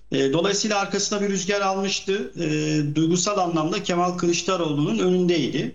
Dolayısıyla arkasına bir rüzgar almıştı. Duygusal anlamda Kemal Kılıçdaroğlu'nun önündeydi.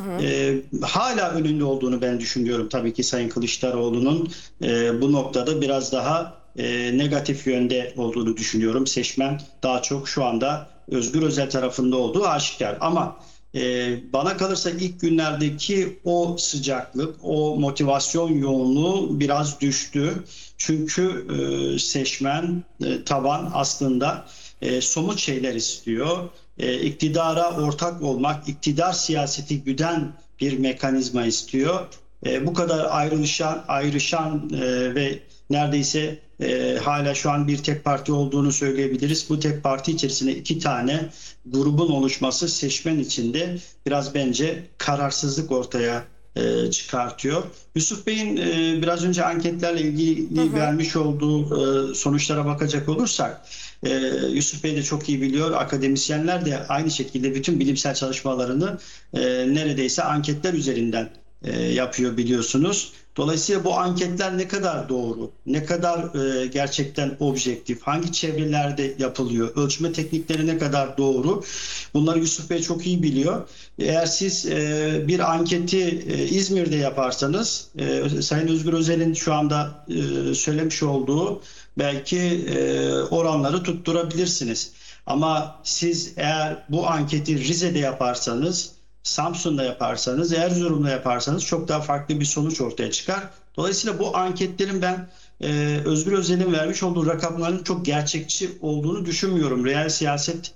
Hala önünde olduğunu ben düşünüyorum tabii ki Sayın Kılıçdaroğlu'nun bu noktada biraz daha negatif yönde olduğunu düşünüyorum. Seçmen daha çok şu anda Özgür Özel tarafında olduğu aşikar. Ama bana kalırsa ilk günlerdeki o sıcaklık, o motivasyon yoğunluğu biraz düştü. Çünkü seçmen, taban aslında somut şeyler istiyor. İktidara ortak olmak, iktidar siyaseti güden bir mekanizma istiyor. Bu kadar ayrışan ve neredeyse hala şu an bir tek parti olduğunu söyleyebiliriz. Bu tek parti içerisinde iki tane grubun oluşması seçmen içinde biraz bence kararsızlık ortaya çıkartıyor. Yusuf Bey'in biraz önce anketlerle ilgili vermiş olduğu sonuçlara bakacak olursak, Yusuf Bey de çok iyi biliyor. Akademisyenler de aynı şekilde bütün bilimsel çalışmalarını neredeyse anketler üzerinden yapıyor biliyorsunuz. Dolayısıyla bu anketler ne kadar doğru, ne kadar gerçekten objektif, hangi çevrelerde yapılıyor, ölçme teknikleri ne kadar doğru, bunları Yusuf Bey çok iyi biliyor. Eğer siz bir anketi İzmir'de yaparsanız, Sayın Özgür Özel'in şu anda söylemiş olduğu belki oranları tutturabilirsiniz. Ama siz eğer bu anketi Rize'de yaparsanız, Samsun'da yaparsanız, Erzurum'da yaparsanız çok daha farklı bir sonuç ortaya çıkar. Dolayısıyla bu anketlerin ben Özgür Özel'in vermiş olduğu rakamların çok gerçekçi olduğunu düşünmüyorum. Reel siyaset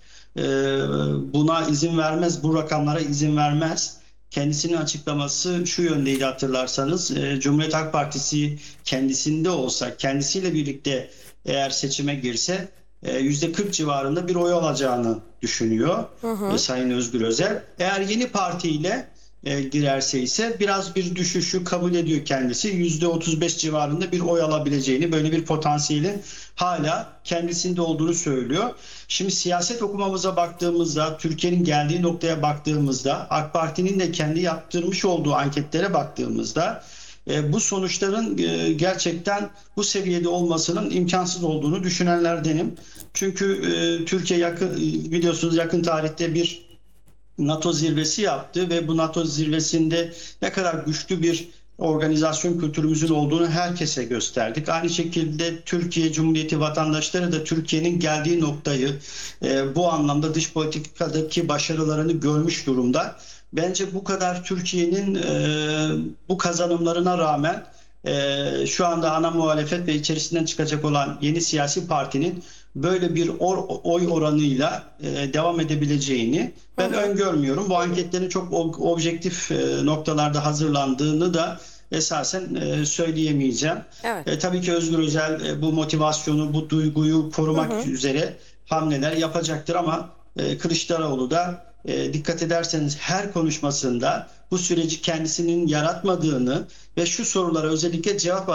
buna izin vermez, bu rakamlara izin vermez. Kendisinin açıklaması şu yöndeydi hatırlarsanız. Cumhuriyet Halk Partisi kendisinde olsa, kendisiyle birlikte eğer seçime girse %40 civarında bir oy alacağını düşünüyor Sayın Özgür Özel. Eğer yeni partiyle girerse ise biraz bir düşüşü kabul ediyor kendisi. %35 civarında bir oy alabileceğini, böyle bir potansiyelin hala kendisinde olduğunu söylüyor. Şimdi siyaset okumamıza baktığımızda, Türkiye'nin geldiği noktaya baktığımızda, AK Parti'nin de kendi yaptırmış olduğu anketlere baktığımızda bu sonuçların gerçekten bu seviyede olmasının imkansız olduğunu düşünenlerdenim. Çünkü Türkiye biliyorsunuz yakın tarihte bir NATO zirvesi yaptı ve bu NATO zirvesinde ne kadar güçlü bir organizasyon kültürümüzün olduğunu herkese gösterdik. Aynı şekilde Türkiye Cumhuriyeti vatandaşları da Türkiye'nin geldiği noktayı bu anlamda dış politikadaki başarılarını görmüş durumda. Bence bu kadar Türkiye'nin bu kazanımlarına rağmen şu anda ana muhalefet ve içerisinden çıkacak olan yeni siyasi partinin böyle bir oy oranıyla devam edebileceğini ben öngörmüyorum. Bu anketlerin çok objektif noktalarda hazırlandığını da esasen söyleyemeyeceğim. Evet. Tabii ki Özgür Özel bu motivasyonu, bu duyguyu korumak üzere hamleler yapacaktır ama Kılıçdaroğlu da dikkat ederseniz her konuşmasında bu süreci kendisinin yaratmadığını ve şu sorulara özellikle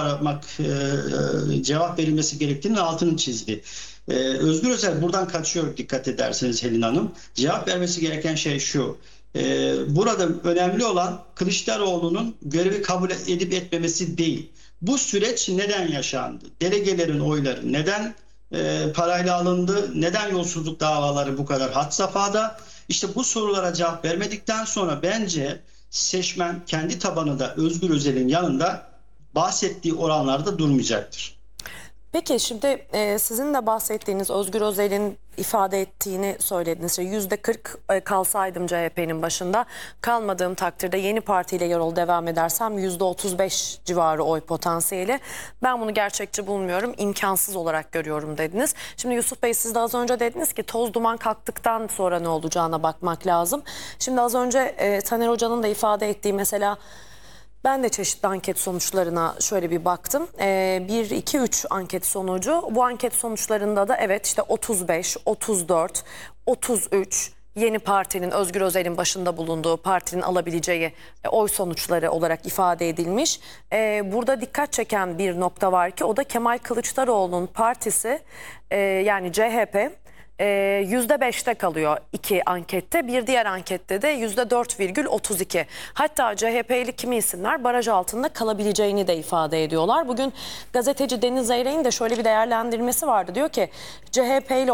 cevap verilmesi gerektiğini altını çizdi. Özgür Özel buradan kaçıyor dikkat ederseniz Helin Hanım. Cevap vermesi gereken şey şu. Burada önemli olan Kılıçdaroğlu'nun görevi kabul edip etmemesi değil. Bu süreç neden yaşandı? Delegelerin oyları neden parayla alındı? Neden yolsuzluk davaları bu kadar had safhada? İşte bu sorulara cevap vermedikten sonra bence seçmen kendi tabanında Özgür Özel'in yanında bahsettiği oranlarda durmayacaktır. Peki şimdi sizin de bahsettiğiniz Özgür Özel'in ifade ettiğini söylediniz. İşte %40 kalsaydım CHP'nin başında, kalmadığım takdirde yeni partiyle yol devam edersem %35 civarı oy potansiyeli. Ben bunu gerçekçi bulmuyorum, imkansız olarak görüyorum dediniz. Şimdi Yusuf Bey, siz de az önce dediniz ki toz duman kalktıktan sonra ne olacağına bakmak lazım. Şimdi az önce Taner Hoca'nın da ifade ettiği, mesela ben de çeşitli anket sonuçlarına şöyle bir baktım. 1, 2, 3 anket sonucu. Bu anket sonuçlarında da evet işte 35, 34, 33 yeni partinin, Özgür Özel'in başında bulunduğu partinin alabileceği oy sonuçları olarak ifade edilmiş. Burada dikkat çeken bir nokta var ki o da Kemal Kılıçdaroğlu'nun partisi yani CHP %5'te kalıyor iki ankette. Bir diğer ankette de %4,32. Hatta CHP'li kimi isimler baraj altında kalabileceğini de ifade ediyorlar. Bugün gazeteci Deniz Zeyrek'in de şöyle bir değerlendirmesi vardı. Diyor ki CHP'li